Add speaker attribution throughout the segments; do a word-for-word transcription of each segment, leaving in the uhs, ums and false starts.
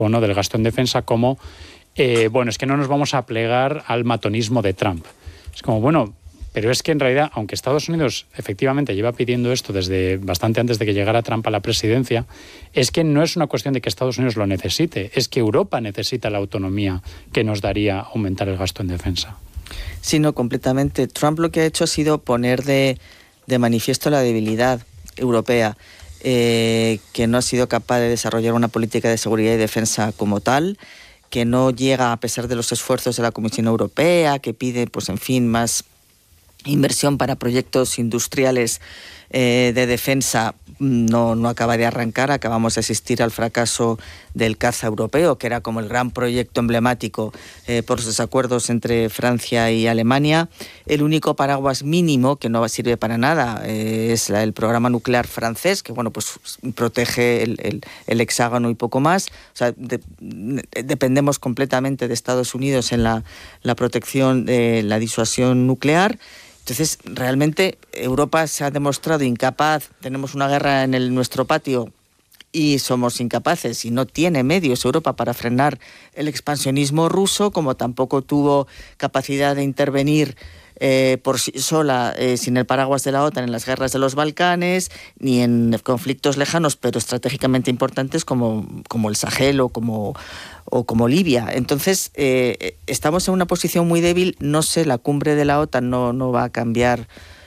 Speaker 1: ¿no?, del gasto en defensa como, eh, bueno, es que no nos vamos a plegar al matonismo de Trump. Es como, bueno, pero es que en realidad, aunque Estados Unidos efectivamente lleva pidiendo esto desde bastante antes de que llegara Trump a la presidencia, es que no es una cuestión de que Estados Unidos lo necesite, es que Europa necesita la autonomía que nos daría aumentar el gasto en defensa.
Speaker 2: Sí, no, completamente. Trump lo que ha hecho ha sido poner de, de manifiesto la debilidad europea, eh, que no ha sido capaz de desarrollar una política de seguridad y defensa como tal, que no llega a pesar de los esfuerzos de la Comisión Europea, que pide, pues en fin, más inversión para proyectos industriales eh, de defensa, no, no acaba de arrancar. Acabamos de asistir al fracaso del caza europeo, que era como el gran proyecto emblemático eh, por los desacuerdos entre Francia y Alemania. El único paraguas mínimo que no sirve para nada eh, es la, el programa nuclear francés, que bueno, pues protege el, el, el hexágono y poco más. O sea, de, de, dependemos completamente de Estados Unidos en la, la protección de la disuasión nuclear. Entonces, realmente Europa se ha demostrado incapaz. Tenemos una guerra en el, nuestro patio y somos incapaces, y no tiene medios Europa para frenar el expansionismo ruso, como tampoco tuvo capacidad de intervenir eh, por sí sola, eh, sin el paraguas de la OTAN, en las guerras de los Balcanes, ni en conflictos lejanos, pero estratégicamente importantes como, como el Sahel o como... o como Libia. Entonces, eh, estamos en una posición muy débil. No sé, la cumbre de la OTAN no, no va a cambiar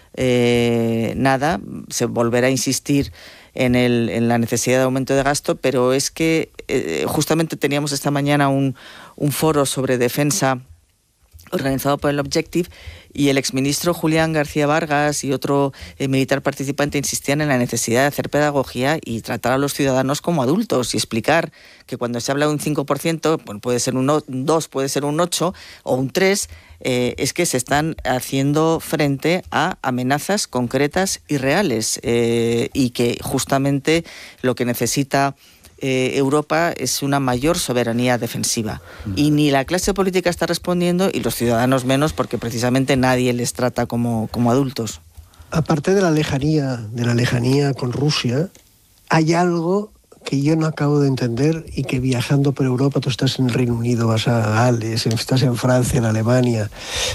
Speaker 2: eh, nada. Se volverá a insistir en, el, en la necesidad de aumento de gasto, pero es que eh, justamente teníamos esta mañana un, un foro sobre defensa organizado por el Objective, y el exministro Julián García Vargas y otro eh, militar participante insistían en la necesidad de hacer pedagogía y tratar a los ciudadanos como adultos y explicar que cuando se habla de un cinco por ciento, bueno, puede ser un dos, puede ser un ocho o un tres, eh, es que se están haciendo frente a amenazas concretas y reales, eh, y que justamente lo que necesita Eh, Europa es una mayor soberanía defensiva, y ni la clase política está respondiendo y los ciudadanos menos, porque precisamente nadie les trata como, como adultos.
Speaker 3: Aparte de la lejanía, de la lejanía con Rusia, hay algo que yo no acabo de entender y que viajando por Europa, tú estás en el Reino Unido, vas a Gales, estás en Francia, en Alemania,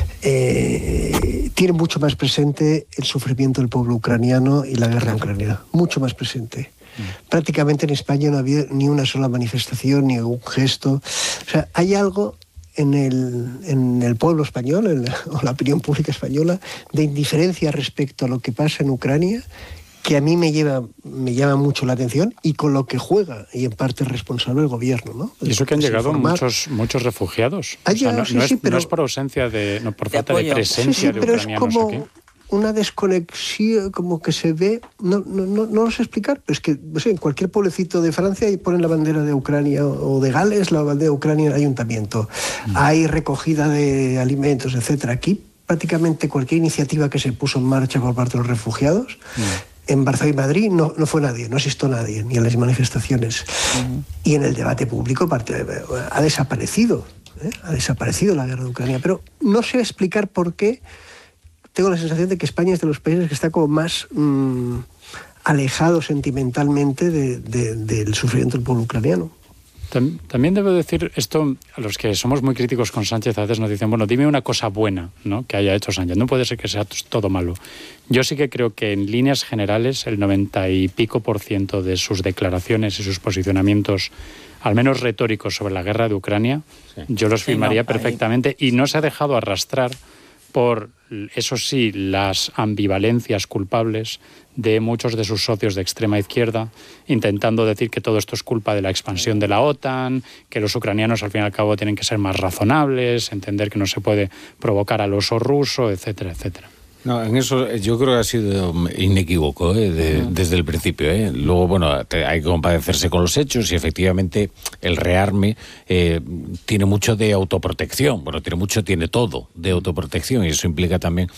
Speaker 3: eh, tiene mucho más presente el sufrimiento del pueblo ucraniano y la guerra ucraniana, mucho más presente. Prácticamente en España no ha habido ni una sola manifestación, ni un gesto. O sea, hay algo en el, en el pueblo español, en la, o la opinión pública española, de indiferencia respecto a lo que pasa en Ucrania, que a mí me lleva me llama mucho la atención, y con lo que juega, y en parte es responsable el gobierno, ¿no?
Speaker 1: Y eso que han llegado muchos muchos refugiados.
Speaker 3: Ha llegado,
Speaker 1: o sea, no,
Speaker 3: sí,
Speaker 1: no,
Speaker 3: sí,
Speaker 1: es,
Speaker 3: pero,
Speaker 1: no es por ausencia de, no, por
Speaker 2: de
Speaker 1: falta
Speaker 2: apoyo.
Speaker 1: de presencia
Speaker 3: sí, sí,
Speaker 1: de
Speaker 3: pero
Speaker 1: ucranianos
Speaker 3: es como
Speaker 1: aquí.
Speaker 3: Una desconexión, como que se ve, no, no, no, no lo sé explicar, pero es que no sé, en cualquier pueblecito de Francia ponen la bandera de Ucrania, o de Gales, la bandera de Ucrania en el ayuntamiento. Mm. Hay recogida de alimentos, etcétera. Aquí prácticamente cualquier iniciativa que se puso en marcha por parte de los refugiados, mm. en Barcelona y Madrid no, no fue nadie, no asistió nadie, ni a las manifestaciones. Mm. Y en el debate público parte, ha desaparecido, ¿eh? ha desaparecido la guerra de Ucrania. Pero no sé explicar por qué. Tengo la sensación de que España es de los países que está como más mmm, alejado sentimentalmente de, de, del sufrimiento del pueblo ucraniano.
Speaker 1: También debo decir esto, a los que somos muy críticos con Sánchez a veces nos dicen, bueno, dime una cosa buena, ¿no?, que haya hecho Sánchez. No puede ser que sea todo malo. Yo sí que creo que en líneas generales el noventa y pico por ciento de sus declaraciones y sus posicionamientos, al menos retóricos, sobre la guerra de Ucrania, sí. yo los firmaría sí, no, perfectamente, ahí. Y no se ha dejado arrastrar por, eso sí, las ambivalencias culpables de muchos de sus socios de extrema izquierda, intentando decir que todo esto es culpa de la expansión de la OTAN, que los ucranianos al fin y al cabo tienen que ser más razonables, entender que no se puede provocar al oso ruso, etcétera, etcétera.
Speaker 4: No, en eso yo creo que ha sido inequívoco ¿eh? de, desde el principio. ¿eh? Luego, bueno, te, hay que compadecerse con los hechos y efectivamente el rearme eh, tiene mucho de autoprotección. Bueno, tiene mucho, tiene todo de autoprotección, y eso implica también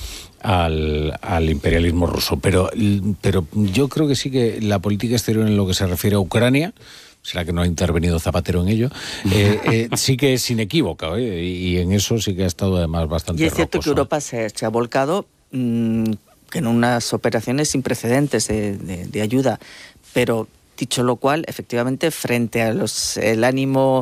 Speaker 4: al, al imperialismo ruso. Pero, pero yo creo que sí que la política exterior en lo que se refiere a Ucrania, será que no ha intervenido Zapatero en ello, eh, eh, sí que es inequívoca, ¿eh? y, y en eso sí que ha estado además bastante
Speaker 2: Y es cierto
Speaker 4: rocoso,
Speaker 2: que Europa se, se ha volcado mmm, en unas operaciones sin precedentes de, de, de ayuda, pero Dicho lo cual, efectivamente, frente a los, el ánimo